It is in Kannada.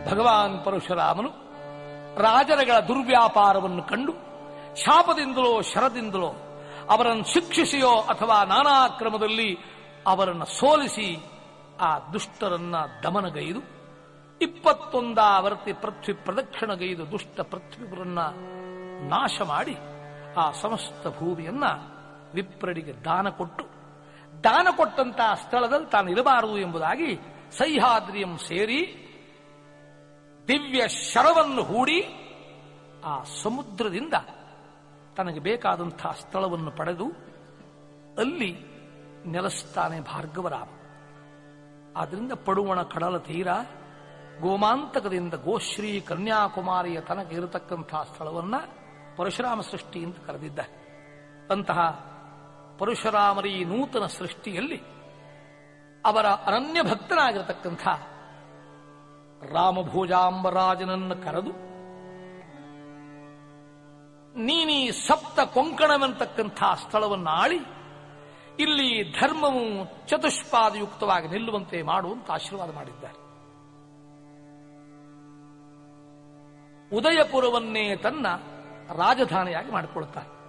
ಭಗವಾನ್ ಪರಶುರಾಮನು ರಾಜರುಗಳ ದುರ್ವ್ಯಾಪಾರವನ್ನು ಕಂಡು ಶಾಪದಿಂದಲೋ ಶರದಿಂದಲೋ ಅವರನ್ನು ಶಿಕ್ಷಿಸಿಯೋ ಅಥವಾ ನಾನಾ ಕ್ರಮದಲ್ಲಿ ಅವರನ್ನು ಸೋಲಿಸಿ ಆ ದುಷ್ಟರನ್ನ ದಮನಗೈದು 21 ಆವರ್ತಿ ಪೃಥ್ವಿ ಪ್ರದಕ್ಷಿಣಗೈದು ದುಷ್ಟ ಪೃಥ್ವಿಗಳನ್ನ ನಾಶ ಮಾಡಿ ಆ ಸಮಸ್ತ ಭೂಮಿಯನ್ನ ವಿಪ್ರರಿಗೆ ದಾನ ಕೊಟ್ಟಂತಹ ಸ್ಥಳದಲ್ಲಿ ತಾನು ಇರಬಾರದು ಎಂಬುದಾಗಿ ಸಹ್ಯಾದ್ರಿಯಂ ಸೇರಿ ದಿವ್ಯ ಶರವನ್ನು ಹೂಡಿ ಆ ಸಮುದ್ರದಿಂದ ತನಗೆ ಬೇಕಾದಂತಹ ಸ್ಥಳವನ್ನು ಪಡೆದು ಅಲ್ಲಿ ನೆಲೆಸ್ತಾನೆ ಭಾರ್ಗವರಾಮ. ಆದ್ದರಿಂದ ಪಡುವಣ ಕಡಲ ತೀರ ಗೋಮಾಂತಕದಿಂದ ಗೋಶ್ರೀ ಕನ್ಯಾಕುಮಾರಿಯ ತನಕ ಇರತಕ್ಕಂತಹ ಸ್ಥಳವನ್ನ ಪರಶುರಾಮ ಸೃಷ್ಟಿ ಅಂತ ಕರೆದಿದ್ದಾರೆ. ಅಂತಹ ಪರಶುರಾಮರ ಈ ನೂತನ ಸೃಷ್ಟಿಯಲ್ಲಿ ಅವರ ಅನನ್ಯ ಭಕ್ತನಾಗಿರತಕ್ಕಂಥ ರಾಮಭೋಜಾಂಬರಾಜನನ್ನು ಕರೆದು ನೀನೀ ಸಪ್ತ ಕೊಂಕಣವೆಂತಕ್ಕಂಥ ಸ್ಥಳವನ್ನು ಆಳಿ ಇಲ್ಲಿ ಧರ್ಮವು ಚತುಷ್ಪಾದಯುಕ್ತವಾಗಿ ನಿಲ್ಲುವಂತೆ ಮಾಡುವಂತ ಆಶೀರ್ವಾದ ಮಾಡಿದ್ದಾರೆ. ಉದಯಪುರವನ್ನೇ ತನ್ನ ರಾಜಧಾನಿಯಾಗಿ ಮಾಡಿಕೊಳ್ಳುತ್ತಾರೆ.